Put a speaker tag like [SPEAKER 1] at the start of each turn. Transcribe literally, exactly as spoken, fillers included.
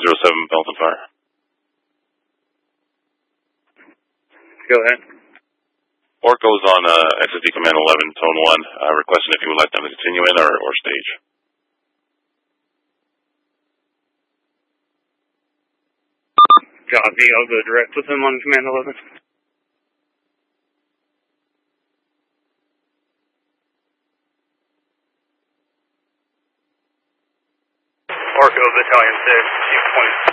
[SPEAKER 1] zero seven, Belton Fire.
[SPEAKER 2] Go ahead.
[SPEAKER 1] Orc goes on uh, S S D Command eleven, Tone one, uh, requesting if you would like them to continue in or, or stage.
[SPEAKER 2] Copy, I'll go direct with him on Command eleven.
[SPEAKER 3] Orco Battalion six, Chief twenty-six.